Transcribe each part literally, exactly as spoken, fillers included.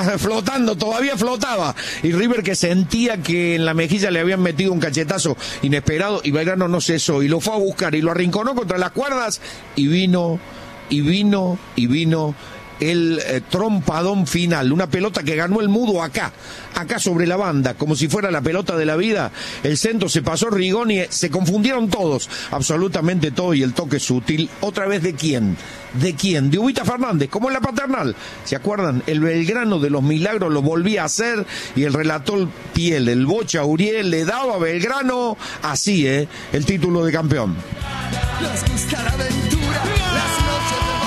estaba flotando, todavía flotaba. Y River, que sentía que en la mejilla le habían metido un cachetazo inesperado, y Belgrano no cesó, y lo fue a buscar, y lo arrinconó contra las cuerdas, y vino, y vino, y vino el eh, trompadón final, una pelota que ganó el Mudo acá, acá sobre la banda, como si fuera la pelota de la vida. El centro se pasó Rigoni, se confundieron todos, absolutamente todo, y el toque sutil, otra vez ¿de quién? ¿De quién? De Ubita Fernández, como en la Paternal. ¿Se acuerdan? El Belgrano de los milagros lo volvía a hacer, y el relator Piel, el Bocha Uriel, le daba a Belgrano así, ¿eh? El título de campeón. Nos gusta la aventura, las noches de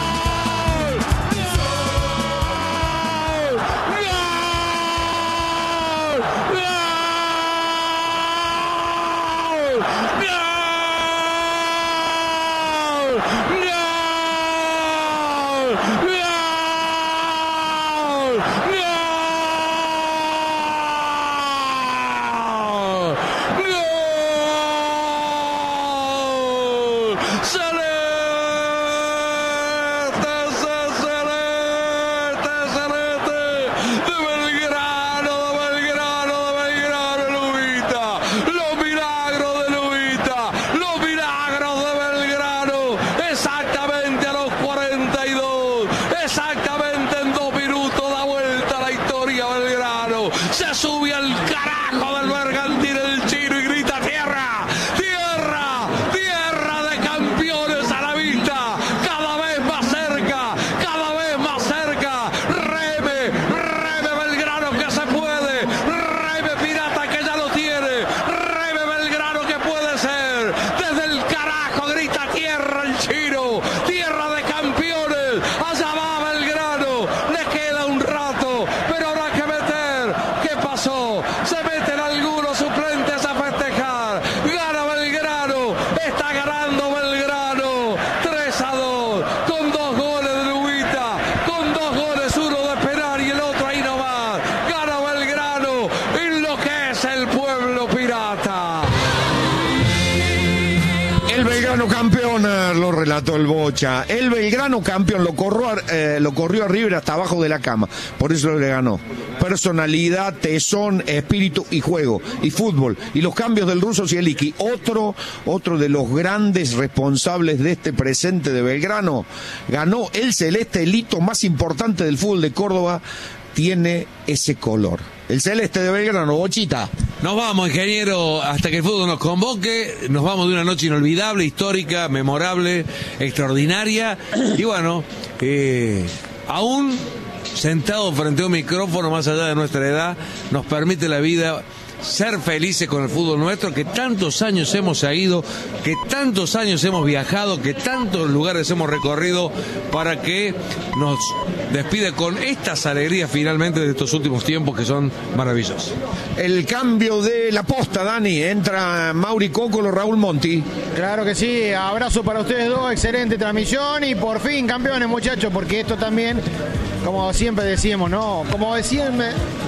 Lo relató el Bocha. El Belgrano campeón lo corrió, eh, lo corrió a River hasta abajo de la cama. Por eso le ganó. Personalidad, tesón, espíritu y juego. Y fútbol. Y los cambios del ruso Zielinski. Otro, otro de los grandes responsables de este presente de Belgrano. Ganó el celeste, el hito más importante del fútbol de Córdoba. Tiene ese color. El celeste de Belgrano, Bochita. Nos vamos, ingeniero, hasta que el fútbol nos convoque. Nos vamos de una noche inolvidable, histórica, memorable, extraordinaria. Y bueno, eh, aún sentado frente a un micrófono, más allá de nuestra edad, nos permite la vida ser felices con el fútbol nuestro, que tantos años hemos seguido, que tantos años hemos viajado, que tantos lugares hemos recorrido, para que nos despide con estas alegrías finalmente de estos últimos tiempos que son maravillosos. El cambio de la posta, Dani, entra Mauri Cócolo, Raúl Monti. Claro que sí, abrazo para ustedes dos, excelente transmisión y por fin campeones, muchachos, porque esto también, como siempre decíamos, ¿no? Como decían,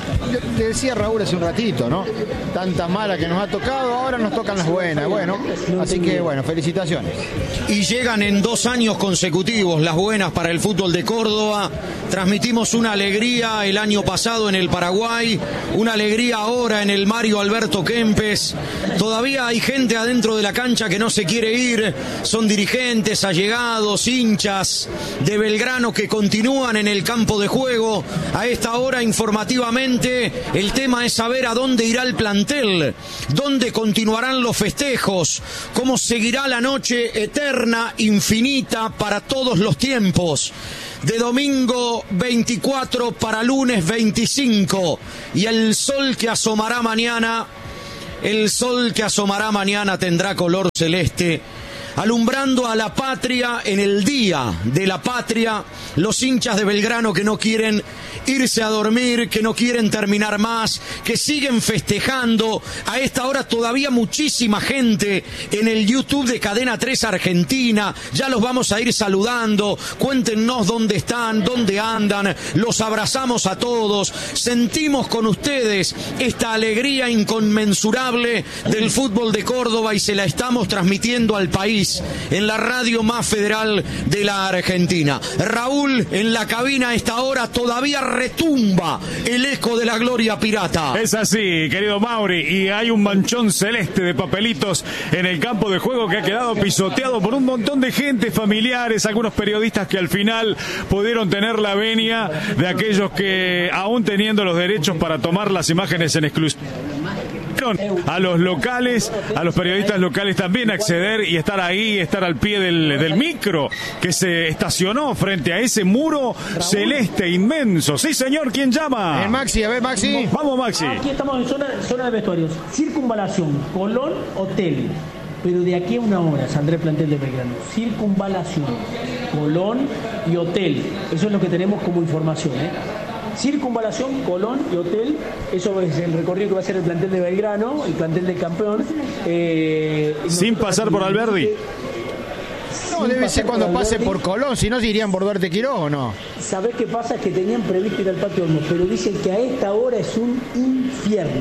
le decía Raúl hace un ratito, ¿no? Tantas malas que nos ha tocado, ahora nos tocan las buenas, bueno, así que bueno, felicitaciones. Y llegan en dos años consecutivos las buenas para el fútbol de Córdoba. Transmitimos una alegría el año pasado en el Paraguay, una alegría ahora en el Mario Alberto Kempes. Todavía hay gente adentro de la cancha que no se quiere ir, son dirigentes, allegados, hinchas de Belgrano que continúan en el campo de juego. A esta hora, informativamente, el tema es saber a dónde irá el plantel, dónde continuarán los festejos, cómo seguirá la noche eterna, infinita, para todos los tiempos. De domingo veinticuatro para lunes veinticinco, y el sol que asomará mañana, el sol que asomará mañana tendrá color celeste, alumbrando a la patria en el día de la patria. Los hinchas de Belgrano que no quieren irse a dormir, que no quieren terminar más, que siguen festejando. A esta hora todavía muchísima gente en el YouTube de Cadena tres Argentina. Ya los vamos a ir saludando. Cuéntenos dónde están, dónde andan. Los abrazamos a todos. Sentimos con ustedes esta alegría inconmensurable del fútbol de Córdoba y se la estamos transmitiendo al país. seis en la radio más federal de la Argentina. Raúl, en la cabina a esta hora todavía retumba el eco de la gloria pirata. Es así, querido Mauri, y hay un manchón celeste de papelitos en el campo de juego que ha quedado pisoteado por un montón de gente, familiares, algunos periodistas que al final pudieron tener la venia de aquellos que, aún teniendo los derechos para tomar las imágenes en exclusiva, a los locales, a los periodistas locales también acceder y estar ahí, estar al pie del, del micro que se estacionó frente a ese muro celeste inmenso. Sí, señor, ¿quién llama? El Maxi, a ver, Maxi. Vamos, Maxi. Aquí estamos en zona, zona de vestuarios. Circunvalación, Colón, Hotel. Pero de aquí a una hora saldrá el plantel de Belgrano. Circunvalación, Colón y Hotel. Eso es lo que tenemos como información, ¿eh? Circunvalación, Colón y Hotel, eso es el recorrido que va a hacer el plantel de Belgrano, el plantel del campeón. Eh, Sin pasar por Alberdi. No, debe ser cuando pase por Colón, si no se irían por Duarte Quiroga o no. ¿Sabés qué pasa? Es que tenían previsto ir al Patio Olmos, pero dicen que a esta hora es un infierno.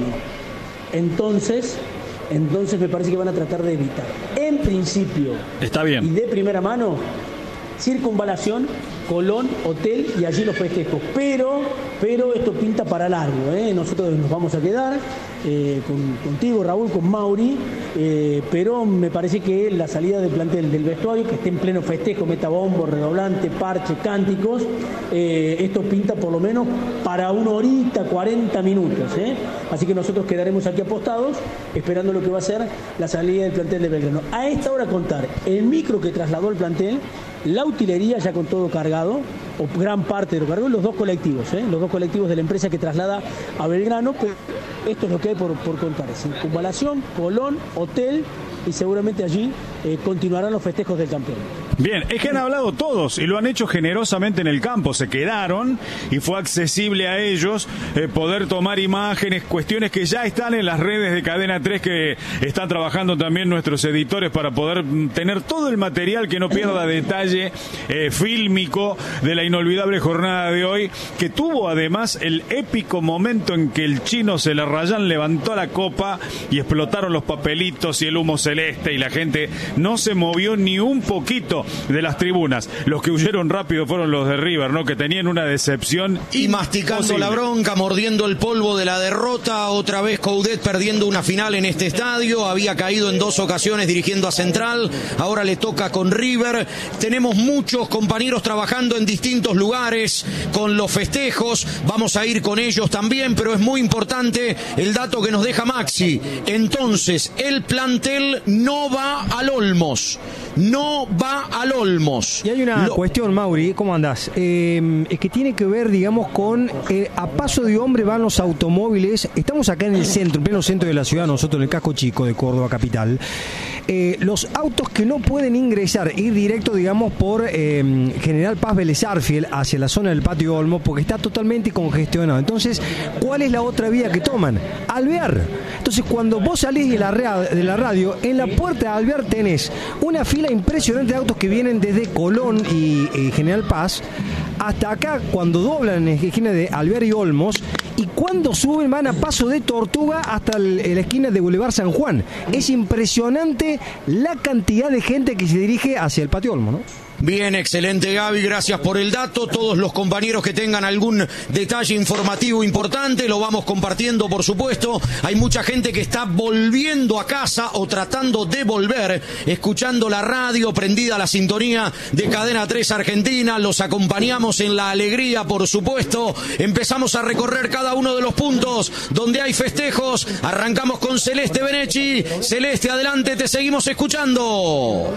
Entonces, entonces me parece que van a tratar de evitar. En principio, está bien. Y de primera mano, circunvalación, Colón, Hotel y allí los festejos. Pero, pero esto pinta para largo, ¿eh? Nosotros nos vamos a quedar eh, con, contigo, Raúl, con Mauri, eh, pero me parece que la salida del plantel del vestuario, que esté en pleno festejo, meta bombo, redoblante, parche, cánticos, eh, esto pinta por lo menos para una horita, cuarenta minutos, ¿eh? Así que nosotros quedaremos aquí apostados, esperando lo que va a ser la salida del plantel de Belgrano. A esta hora contar el micro que trasladó el plantel, la utilería ya con todo cargado, o gran parte de lo cargado, y los dos colectivos, ¿eh? los dos colectivos de la empresa que traslada a Belgrano, pero esto es lo que hay por, por contar. Circunvalación, Colón, Hotel, y seguramente allí eh, continuarán los festejos del campeón. Bien, es que han hablado todos y lo han hecho generosamente en el campo, se quedaron y fue accesible a ellos eh, poder tomar imágenes, cuestiones que ya están en las redes de Cadena tres, que están trabajando también nuestros editores para poder tener todo el material que no pierda detalle eh, fílmico de la inolvidable jornada de hoy, que tuvo además el épico momento en que el chino Celarrayán levantó la copa y explotaron los papelitos y el humo celeste y la gente no se movió ni un poquito de las tribunas. Los que huyeron rápido fueron los de River, ¿no? Que tenían una decepción y masticando imposible. La bronca, mordiendo el polvo de la derrota. Otra vez Coudet perdiendo una final en este estadio. Había caído en dos ocasiones dirigiendo a Central, ahora le toca con River. Tenemos muchos compañeros trabajando en distintos lugares con los festejos, vamos a ir con ellos también, pero es muy importante el dato que nos deja Maxi. Entonces el plantel no va al Olmos, no va al Olmos. Y hay una Lo... cuestión, Mauri, ¿cómo andás? Eh, es que tiene que ver, digamos, con eh, a paso de hombre van los automóviles. Estamos acá en el centro, en pleno centro de la ciudad, nosotros en el casco chico de Córdoba capital. Eh, los autos que no pueden ingresar, ir directo, digamos, por eh, General Paz Vélez Arfiel hacia la zona del Patio Olmos, porque está totalmente congestionado. Entonces, ¿cuál es la otra vía que toman? Alvear. Entonces, cuando vos salís de la, de la radio, en la puerta de Alvear tenés una fila impresionante de autos que vienen desde Colón y eh, General Paz hasta acá, cuando doblan en la esquina de Alvear y Olmos, y cuando suben van a paso de Tortuga hasta el, la esquina de Boulevard San Juan. Es impresionante la cantidad de gente que se dirige hacia el Patio Olmos, ¿no? Bien, excelente Gaby, gracias por el dato. Todos los compañeros que tengan algún detalle informativo importante lo vamos compartiendo, por supuesto. Hay mucha gente que está volviendo a casa o tratando de volver, escuchando la radio, prendida la sintonía de Cadena tres Argentina. Los acompañamos en la alegría, por supuesto. Empezamos a recorrer cada uno de los puntos donde hay festejos. Arrancamos con Celeste Benechi. Celeste, adelante, te seguimos escuchando.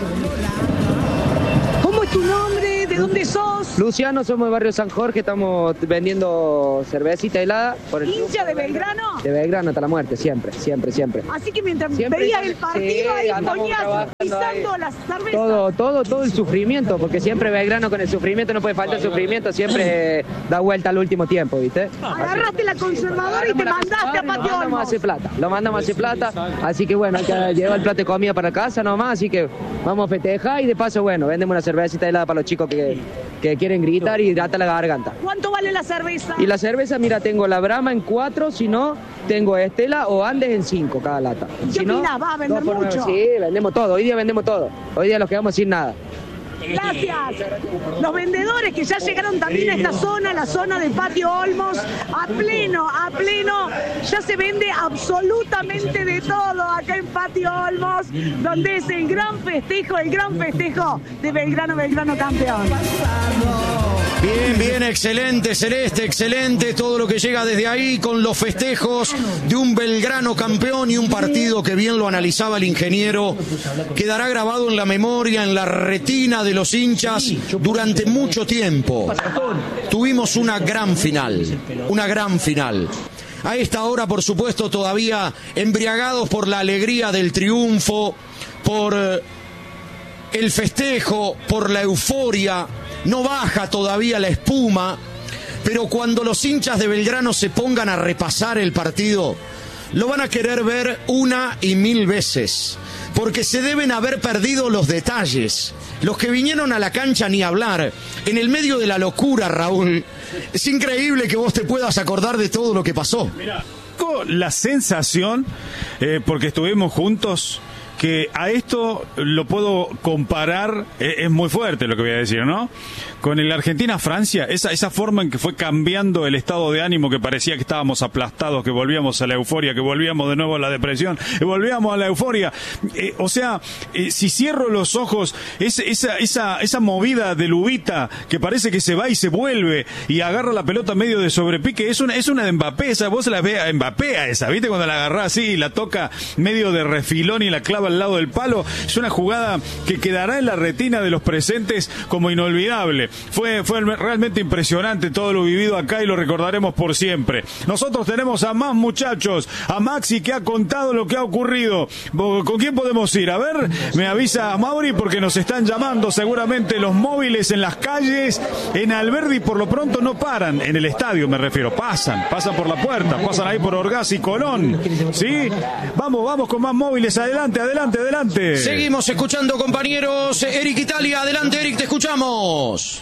¿Cómo es tu nombre? ¿De dónde sos? Luciano, somos de Barrio San Jorge, estamos vendiendo cervecita helada. Por el ¿Hincha de Belgrano? De Belgrano hasta la muerte, siempre, siempre, siempre. Así que mientras siempre, veías el partido, sí, ahí ponías pisando las cervezas. Todo, todo, todo el sufrimiento, porque siempre Belgrano con el sufrimiento no puede faltar el sufrimiento, siempre da vuelta al último tiempo, ¿viste? Agarraste la conservadora y te mandaste a Patio Olmos. Lo mandamos a hacer plata, lo mandamos a hacer plata, así que bueno, hay que llevar el plato de comida para casa nomás, así que vamos a festejar y de paso, bueno, vendemos una cervecita helada para los chicos que, que quieren gritar y data la garganta. ¿Cuánto vale la cerveza? Y la cerveza, mira, tengo la Brahma en cuatro, si no, tengo Estela o Andes en cinco cada lata. ¿Qué Si no, opinás? ¿Va a vender dos por nueve. mucho? Sí, vendemos todo. Hoy día vendemos todo. Hoy día nos quedamos sin nada. Gracias. Los vendedores que ya llegaron también a esta zona, la zona del Patio Olmos, a pleno, a pleno, ya se vende absolutamente de todo acá en Patio Olmos, donde es el gran festejo, el gran festejo de Belgrano, Belgrano campeón. Bien, bien, excelente, Celeste, excelente todo lo que llega desde ahí con los festejos de un Belgrano campeón y un partido que bien lo analizaba el ingeniero, quedará grabado en la memoria, en la retina de los hinchas durante mucho tiempo. Tuvimos una gran final, una gran final. A esta hora, por supuesto, todavía embriagados por la alegría del triunfo, por el festejo, por la euforia. No baja todavía la espuma, pero cuando los hinchas de Belgrano se pongan a repasar el partido, lo van a querer ver una y mil veces, porque se deben haber perdido los detalles. Los que vinieron a la cancha ni hablar, en el medio de la locura, Raúl, es increíble que vos te puedas acordar de todo lo que pasó. Mirá, tengo la sensación, eh, porque estuvimos juntos, que a esto lo puedo comparar, eh, es muy fuerte lo que voy a decir, ¿no? Con el Argentina-Francia, esa, esa forma en que fue cambiando el estado de ánimo, que parecía que estábamos aplastados, que volvíamos a la euforia, que volvíamos de nuevo a la depresión, que volvíamos a la euforia. Eh, o sea, eh, si cierro los ojos, es, esa, esa, esa movida de Lubita, que parece que se va y se vuelve, y agarra la pelota medio de sobrepique, es una, es una de Mbappé, esa, vos la ves a Mbappé a esa, ¿viste? Cuando la agarrás así y la toca medio de refilón y la clava al lado del palo, es una jugada que quedará en la retina de los presentes como inolvidable. Fue, fue realmente impresionante todo lo vivido acá y lo recordaremos por siempre. Nosotros tenemos a más muchachos, a Maxi que ha contado lo que ha ocurrido. ¿Con quién podemos ir? A ver, me avisa a Mauri porque nos están llamando seguramente los móviles en las calles, en Alberdi por lo pronto no paran, en el estadio me refiero, pasan, pasan por la puerta, pasan ahí por Orgaz y Colón, ¿sí? Vamos, vamos con más móviles, adelante, adelante, adelante. Seguimos escuchando, compañeros. Eric Italia, adelante, Eric, te escuchamos.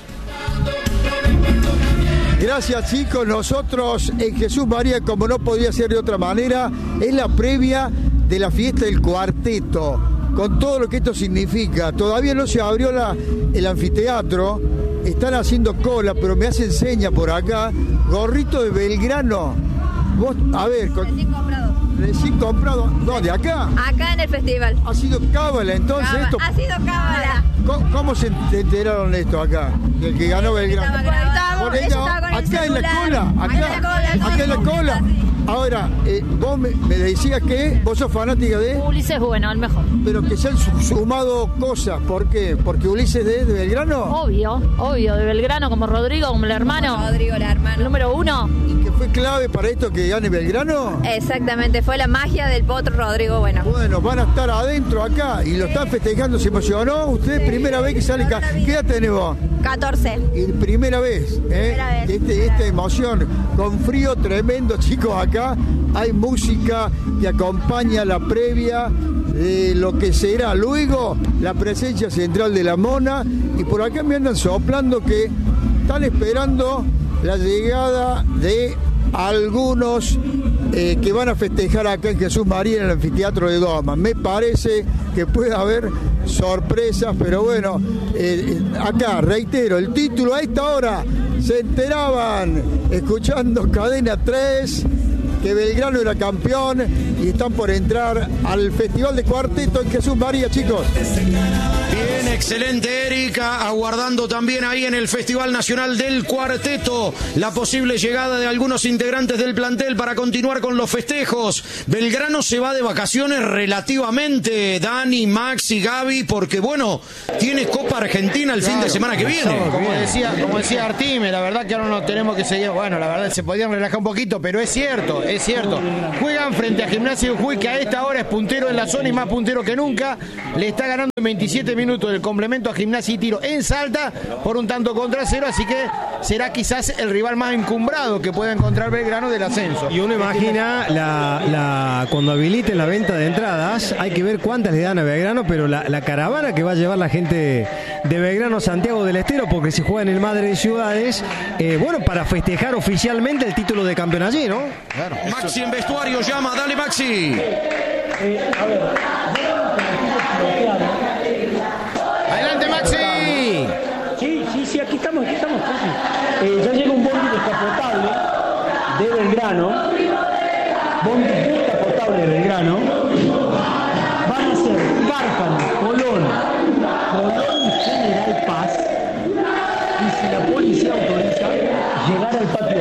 Gracias, chicos. Nosotros en Jesús María, como no podía ser de otra manera, es la previa de la fiesta del cuarteto, con todo lo que esto significa. Todavía no se abrió la, el anfiteatro, están haciendo cola, pero me hacen seña por acá. Gorrito de Belgrano. Vos, a ver, con... Recién comprado. Recién comprado. ¿Dónde? ¿Acá? Acá en el festival. ¿Ha sido cábala entonces Caba, esto? Ha sido cábala. ¿Cómo, cómo se enteraron de esto acá? El que ganó Belgrano. Estaba grabado, Por ella ella, estaba con el acá en la celular. cola, acá, Acá en la cola, acá en la cola. Ahora, eh, vos me, me decías que vos sos fanática de... Ulises Bueno, el mejor. Pero que se han su- sumado cosas. ¿Por qué? ¿Porque Ulises de, de Belgrano? Obvio, obvio, de Belgrano como Rodrigo, como el hermano. Como Rodrigo, el hermano. Número uno. ¿Y que fue clave para esto que gane Belgrano? Exactamente, fue la magia del potro Rodrigo Bueno. Bueno, van a estar adentro acá y lo están festejando. ¿Se emocionó? ¿Usted Sí. primera vez que sale acá? ¿Qué edad tenés vos? catorce. Y primera vez, ¿eh? Primera vez, Este, primera esta vez. emoción, con frío tremendo, chicos, acá hay música que acompaña la previa de lo que será luego la presencia central de la Mona, y por acá me andan soplando que están esperando la llegada de algunos eh, que van a festejar acá en Jesús María en el anfiteatro de Doma. Me parece que puede haber sorpresas, pero bueno, eh, acá reitero, el título a esta hora se enteraban escuchando Cadena tres que Belgrano era campeón y están por entrar al Festival de Cuarteto en Jesús María, chicos. Bien, excelente, Erika, aguardando también ahí en el Festival Nacional del Cuarteto la posible llegada de algunos integrantes del plantel para continuar con los festejos. Belgrano se va de vacaciones relativamente, Dani, Max y Gaby, porque bueno, tiene Copa Argentina el fin de semana que viene. Como decía, como decía Artime, la verdad que ahora no tenemos que seguir. Bueno, la verdad se podían relajar un poquito, pero es cierto, es cierto. Juegan frente a Gimnasia de Jujuy, que a esta hora es puntero en la zona y más puntero que nunca. Le está ganando en veintisiete minutos del complemento a Gimnasia y Tiro en Salta por un tanto contra cero, así que será quizás el rival más encumbrado que pueda encontrar Belgrano del ascenso. Y uno imagina la, la cuando habiliten la venta de entradas, hay que ver cuántas le dan a Belgrano, pero la, la caravana que va a llevar la gente de Belgrano a Santiago del Estero, porque se juega en el Madre de Ciudades, eh, bueno, para festejar oficialmente el título de campeón allí, ¿no? Claro. Maxi en vestuario llama, dale Maxi. Eh, a ver, Adelante, Maxi. Sí, sí, sí, aquí estamos, aquí estamos. Eh, ya llega un bondi descapotable de Belgrano. Bondi descapotable de Belgrano. Van a ser Cárcano, Colón, Colón y General Paz. Y si la policía autoriza, llegar al patio.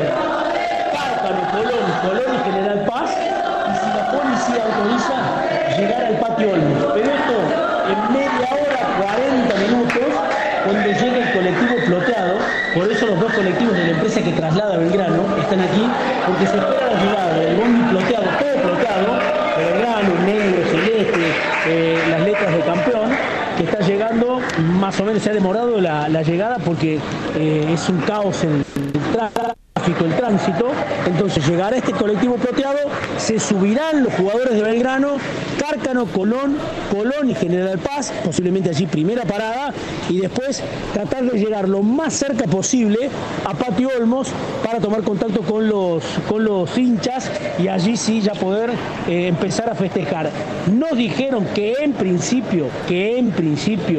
Cárcano, Colón, Colón y General Paz. Y si la policía autoriza, llegar al patio Olmos. Pero esto en media hora, cuarenta minutos, cuando llegue el colectivo Ploteado. Por eso los dos colectivos de la empresa que traslada a Belgrano están aquí, porque se espera la llegada del bondi Ploteado, todo Ploteado, Belgrano, negro, celeste, eh, las letras de campeón, que está llegando, más o menos se ha demorado la, la llegada porque eh, es un caos en el tráfico, el tránsito. Entonces llegará este colectivo Ploteado, se subirán los jugadores de Belgrano, Cárcano, Colón, Colón y General Paz, posiblemente allí primera parada, y después tratar de llegar lo más cerca posible a Patio Olmos para tomar contacto con los, con los hinchas y allí sí ya poder eh, empezar a festejar. Nos dijeron que en principio, que en principio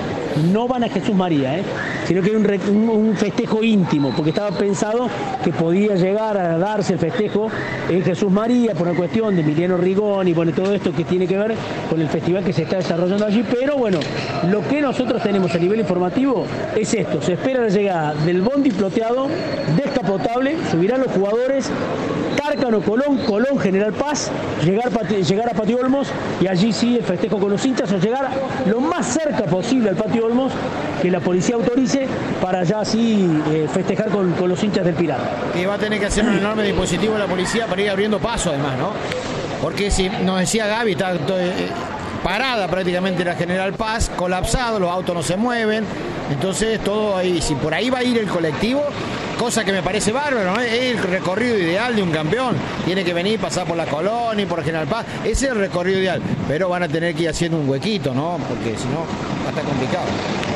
no van a Jesús María, ¿eh? sino que hay un, re, un, un festejo íntimo, porque estaba pensado que podía llegar a darse el festejo en Jesús María por una cuestión de Emiliano Rigoni y bueno, todo esto que tiene que ver con el festival que se está desarrollando allí, pero bueno, lo que nosotros tenemos a nivel informativo es esto: se espera la llegada del bondi Ploteado descapotable, subirán los jugadores, Cárcano, Colón, Colón, General Paz, llegar, llegar a Patio Olmos y allí sí el festejo con los hinchas o llegar lo más cerca posible al Patio Olmos que la policía autorice para ya así eh, festejar con, con los hinchas del Pirata. Y va a tener que hacer un enorme dispositivo la policía para ir abriendo paso además, ¿no? Porque si nos decía Gaby, está todo, eh, parada prácticamente la General Paz, colapsado, los autos no se mueven, entonces todo ahí, si por ahí va a ir el colectivo, cosa que me parece bárbaro, ¿no? Es el recorrido ideal de un campeón, tiene que venir, pasar por la Colonia y por General Paz, ese es el recorrido ideal, pero van a tener que ir haciendo un huequito, ¿no? Porque si no, va a estar complicado.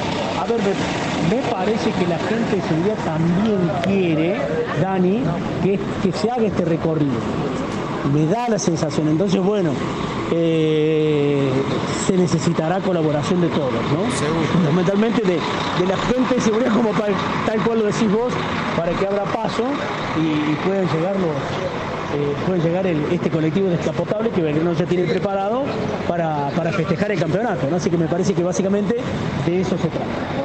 A ver, me, me parece que la gente de seguridad también quiere, Dani, que, que se haga este recorrido. Me da la sensación, entonces bueno, eh, se necesitará colaboración de todos, ¿no? Seguro. Fundamentalmente de, de la gente de seguridad, como tal, tal cual lo decís vos, para que abra paso y, y puedan llegar los, eh, pueden llegar el, este colectivo descapotable que Belgrano ya tiene preparado para, para festejar el campeonato, ¿no? Así que me parece que básicamente de eso se trata.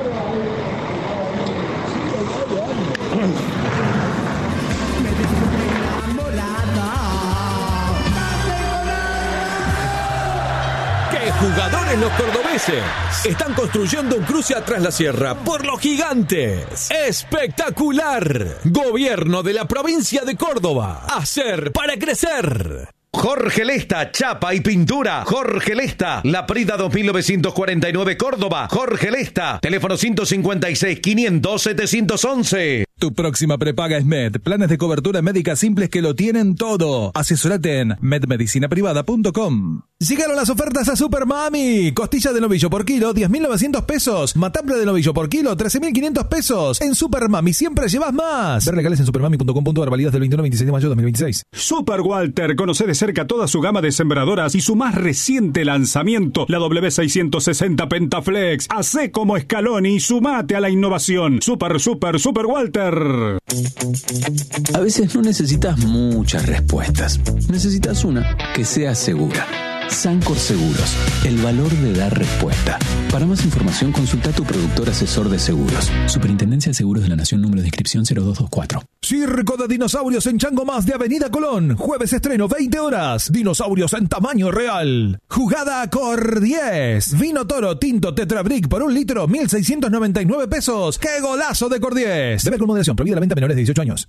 Jugadores los cordobeses están construyendo un cruce atrás la sierra por los gigantes. ¡Espectacular! Gobierno de la provincia de Córdoba. Hacer para crecer. Jorge Lesta, chapa y pintura. Jorge Lesta, La Prida dos mil novecientos cuarenta y nueve, Córdoba. Jorge Lesta, teléfono ciento cincuenta y seis, quinientos, setecientos once. Tu próxima prepaga es Med, planes de cobertura médica simples que lo tienen todo. Asesorate en med medicina privada punto com. Llegaron las ofertas a Super Mami. Costilla de novillo por kilo, diez mil novecientos pesos. Matambre de novillo por kilo, trece mil quinientos pesos. En Super Mami siempre llevas más. Ver legales en supermami punto com punto ar, válidas del veintiuno al veintiséis de mayo de dos mil veintiséis. Super Walter, conoce de cerca toda su gama de sembradoras y su más reciente lanzamiento, la W seiscientos sesenta Pentaflex. Hacé como Scaloni y sumate a la innovación. Super, super, super Walter. A veces no necesitas muchas respuestas. Necesitas una que sea segura. Sancor Seguros, el valor de dar respuesta. Para más información, consulta a tu productor asesor de seguros. Superintendencia de Seguros de la Nación, número de inscripción cero dos dos cuatro. Circo de dinosaurios en Chango Más de Avenida Colón. Jueves estreno, veinte horas. Dinosaurios en tamaño real. Jugada Cor diez. Vino Toro Tinto Tetra Brick por un litro, mil seiscientos noventa y nueve pesos. ¡Qué golazo de Cor diez! Debe con moderación. Prohibida la venta a menores de dieciocho años.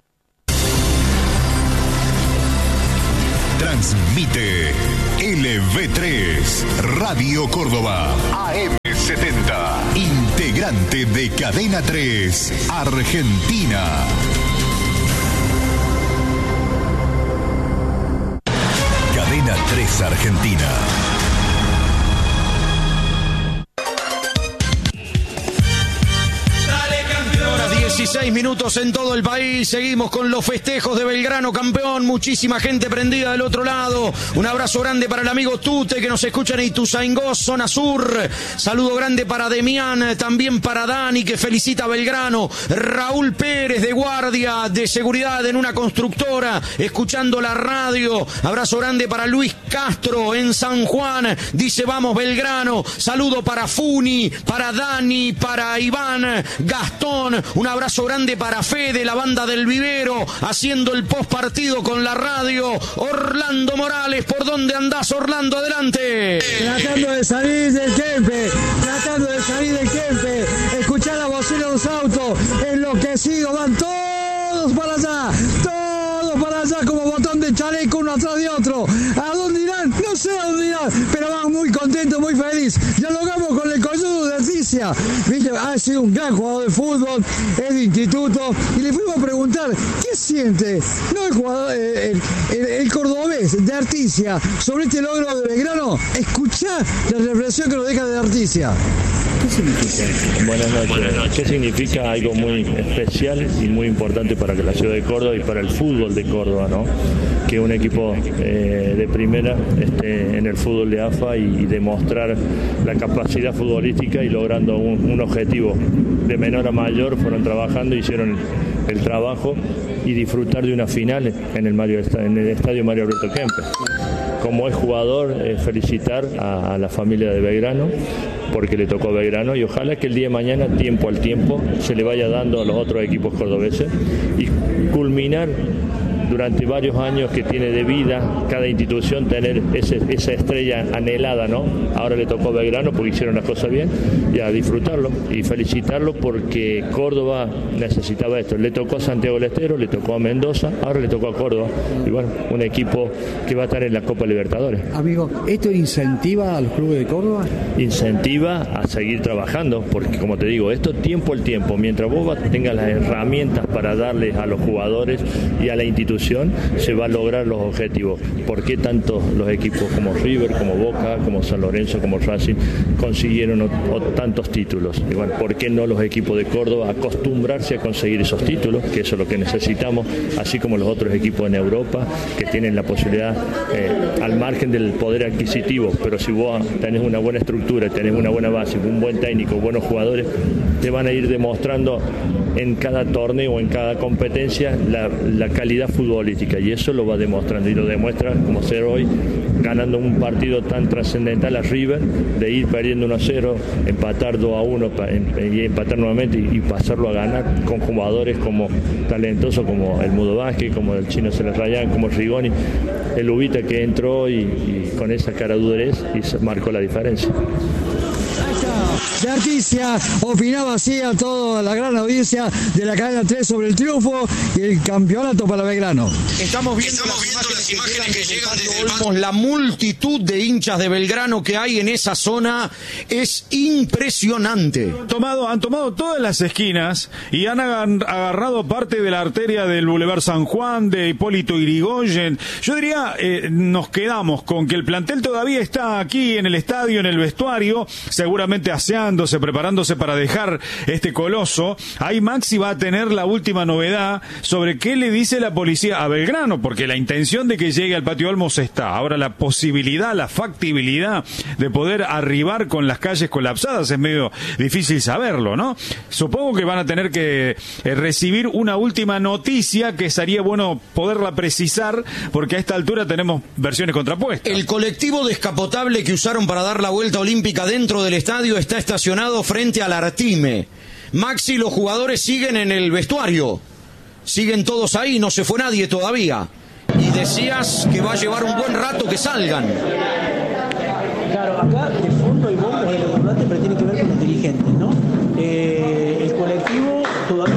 Transmite L V tres, Radio Córdoba, A M setenta, integrante de Cadena tres, Argentina. Cadena tres Argentina. dieciséis minutos en todo el país. Seguimos con los festejos de Belgrano campeón. Muchísima gente prendida del otro lado. Un abrazo grande para el amigo Tute que nos escucha en Ituzaingó, zona sur. Saludo grande para Demián, también para Dani que felicita a Belgrano. Raúl Pérez de guardia de seguridad en una constructora, escuchando la radio. Abrazo grande para Luis Castro en San Juan. Dice vamos Belgrano. Saludo para Funi, para Dani, para Iván, Gastón. Un abrazo grande para Fede, la banda del Vivero, haciendo el post partido con la radio. Orlando Morales, ¿por dónde andás, Orlando? Adelante. Tratando de salir del Kempe, tratando de salir del Kempe, escuchar la bocina de los autos, enloquecido, van todos para allá, todos para allá como botón de chaleco uno atrás de otro. ¿A dónde irán? No sé a dónde irán, pero van muy contentos, muy felices. Dialogamos con el coyudo de Articia, ¿viste? Ha sido un gran jugador de fútbol, es de instituto, y le fuimos a preguntar, ¿qué siente? No el jugador, el, el, el cordobés de Articia sobre este logro de Belgrano. Escuchá la reflexión que nos deja de Articia. ¿Qué significa? Buenas noches. Buenas noches. ¿Qué significa? Algo muy especial y muy importante para la ciudad de Córdoba y para el fútbol de Córdoba, ¿no? Que un equipo eh, de primera esté en el fútbol de A F A y, y demostrar la capacidad futbolística y logrando un, un objetivo de menor a mayor. Fueron trabajando, hicieron el, el trabajo y disfrutar de una final en el, Mario, en el estadio Mario Alberto Kempes. Como es jugador, eh, felicitar a, a la familia de Belgrano porque le tocó a Belgrano y ojalá que el día de mañana, tiempo al tiempo, se le vaya dando a los otros equipos cordobeses y culminar durante varios años que tiene de vida cada institución tener ese, esa estrella anhelada, ¿no? Ahora le tocó a Belgrano porque hicieron las cosas bien y a disfrutarlo y felicitarlo porque Córdoba necesitaba esto. Le tocó a Santiago del Estero, le tocó a Mendoza, ahora le tocó a Córdoba y bueno, un equipo que va a estar en la Copa Libertadores. Amigo, ¿esto incentiva a los clubes de Córdoba? Incentiva a seguir trabajando porque como te digo, esto tiempo al tiempo, mientras vos tengas las herramientas para darles a los jugadores y a la institución se va a lograr los objetivos. ¿Por qué tanto los equipos como River, como Boca, como San Lorenzo, como Racing consiguieron o, o tantos títulos? Y bueno, ¿por qué no los equipos de Córdoba acostumbrarse a conseguir esos títulos? Que eso es lo que necesitamos, así como los otros equipos en Europa que tienen la posibilidad eh, al margen del poder adquisitivo, pero si vos tenés una buena estructura, tenés una buena base, un buen técnico, buenos jugadores, te van a ir demostrando en cada torneo o en cada competencia la, la calidad futbolística y eso lo va demostrando y lo demuestra como ser hoy ganando un partido tan trascendental a River, de ir perdiendo uno a cero, empatar dos a uno y empatar nuevamente y, y pasarlo a ganar con jugadores como talentosos como el Mudo Vázquez, como el Chino Celarrayán, como Rigoni, el Ubita que entró y, y con esa caradurez y se marcó la diferencia. De Articia opinaba así a toda la gran audiencia de la cadena tres sobre el triunfo y el campeonato para Belgrano. Estamos viendo, Estamos las, viendo imágenes las imágenes que, que llegan desde el Olmos. La multitud de hinchas de Belgrano que hay en esa zona es impresionante. Tomado, han tomado todas las esquinas y han agarrado parte de la arteria del Boulevard San Juan, de Hipólito Yrigoyen. Yo diría, eh, nos quedamos con que el plantel todavía está aquí en el estadio, en el vestuario, seguramente aseando, preparándose para dejar este coloso. Ahí Maxi va a tener la última novedad sobre qué le dice la policía a Belgrano, porque la intención de que llegue al Patio Olmos está. Ahora la posibilidad, la factibilidad de poder arribar con las calles colapsadas es medio difícil saberlo, ¿no? Supongo que van a tener que eh, recibir una última noticia que sería bueno poderla precisar, porque a esta altura tenemos versiones contrapuestas. El colectivo descapotable que usaron para dar la vuelta olímpica dentro del estadio está estacionado frente al Artime. Maxi, los jugadores siguen en el vestuario. Siguen todos ahí, no se fue nadie todavía. Y decías que va a llevar un buen rato que salgan. Claro, acá de fondo hay bombos de los volantes, pero tiene que ver con los dirigentes, ¿no? Eh, el colectivo todavía